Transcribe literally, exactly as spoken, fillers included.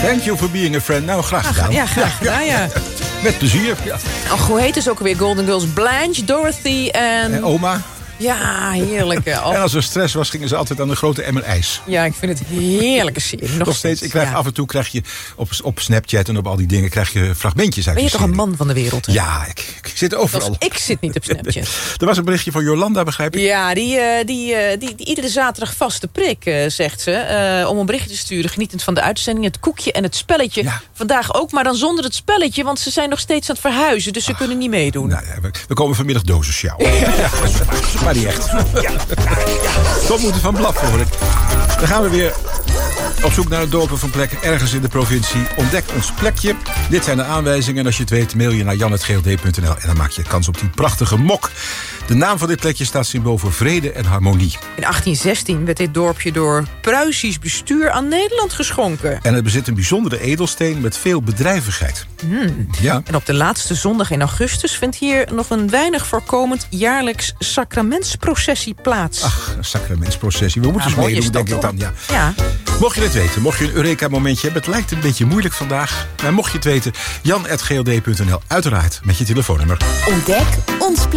Thank you for being a friend. Nou, graag gedaan. Ja, graag gedaan, ja. Met plezier. Ja. Oh, hoe heet het ook alweer? Golden Girls. Blanche, Dorothy en... En oma. Ja, heerlijk. Oh. En als er stress was, gingen ze altijd aan de grote emmer ijs. Ja, ik vind het heerlijke serie. Nog, Nog steeds. Ik krijg ja. af en toe krijg je op, op Snapchat en op al die dingen krijg je fragmentjes uit Ben je die toch een serie. man van de wereld? Hè? Ja, ik, ik zit overal. Zelfs ik zit niet op Snapchat. Er was een berichtje van Jolanda, begrijp ik? Ja, die, uh, die, uh, die, die iedere zaterdag vaste prik, uh, zegt ze. Uh, om een berichtje te sturen, genietend van de uitzending. Het koekje en het spelletje. Ja. Vandaag ook, maar dan zonder het spelletje. Want ze zijn nog steeds aan het verhuizen. Dus ze Ach, kunnen niet meedoen. Nou, ja, we, we komen vanmiddag dozen sjouwen. Ja, ja, maar niet echt. Tot moeten van blaffen, hoor ik. Dan gaan we weer op zoek naar een dorp of een plek ergens in de provincie. Ontdek ons plekje. Dit zijn de aanwijzingen. En als je het weet, mail je naar jan apenstaartje g l d punt n l. En dan maak je kans op die prachtige mok. De naam van dit plekje staat symbool voor vrede en harmonie. In achttien zestien werd dit dorpje door Pruisisch bestuur aan Nederland geschonken. En het bezit een bijzondere edelsteen met veel bedrijvigheid. Hmm. Ja. En op de laatste zondag in augustus vindt hier nog een weinig voorkomend jaarlijks sacramentsprocessie plaats. Ach, een sacramentsprocessie. We moeten Ja, eens mooi is meedoen, denk dat ik dan. Ja. Ja. Mocht je het weten, mocht je een Eureka-momentje hebben... het lijkt een beetje moeilijk vandaag, maar mocht je het weten... jan apenstaartje g l d punt n l, uiteraard met je telefoonnummer. Ontdek ons plekje.